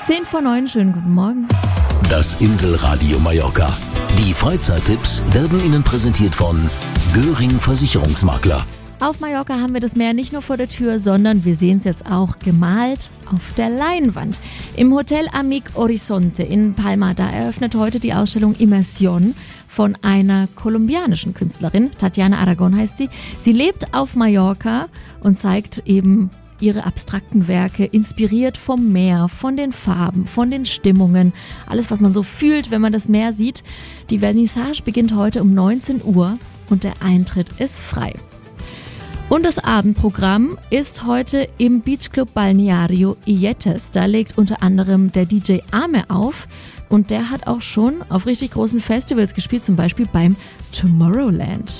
10:09, schönen guten Morgen. Das Inselradio Mallorca. Die Freizeittipps werden Ihnen präsentiert von Göring Versicherungsmakler. Auf Mallorca haben wir das Meer nicht nur vor der Tür, sondern wir sehen es jetzt auch gemalt auf der Leinwand. Im Hotel Amic Horizonte in Palma, da eröffnet heute die Ausstellung Immersion von einer kolumbianischen Künstlerin. Tatiana Aragon heißt sie. Sie lebt auf Mallorca und zeigt eben ihre abstrakten Werke, inspiriert vom Meer, von den Farben, von den Stimmungen. Alles, was man so fühlt, wenn man das Meer sieht. Die Vernissage beginnt heute um 19 Uhr und der Eintritt ist frei. Und das Abendprogramm ist heute im Beachclub Balneario Illetes. Da legt unter anderem der DJ Ame auf und der hat auch schon auf richtig großen Festivals gespielt, zum Beispiel beim Tomorrowland.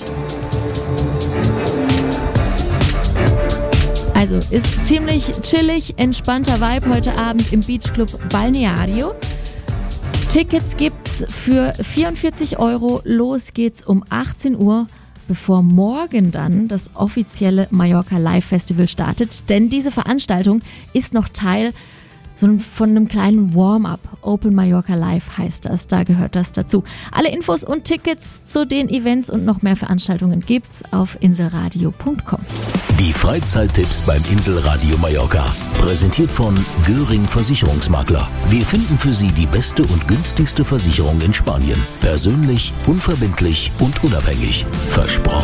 Also ist ziemlich chillig, entspannter Vibe heute Abend im Beachclub Balneario. Tickets gibt's für 44 €. Los geht's um 18 Uhr. Bevor morgen dann das offizielle Mallorca Live Festival startet. Denn diese Veranstaltung ist noch Teil von einem kleinen Warm-up. Open Mallorca Live heißt das, da gehört das dazu. Alle Infos und Tickets zu den Events und noch mehr Veranstaltungen gibt's auf inselradio.com. Die Freizeittipps beim Inselradio Mallorca. Präsentiert von Göring Versicherungsmakler. Wir finden für Sie die beste und günstigste Versicherung in Spanien. Persönlich, unverbindlich und unabhängig. Versprochen.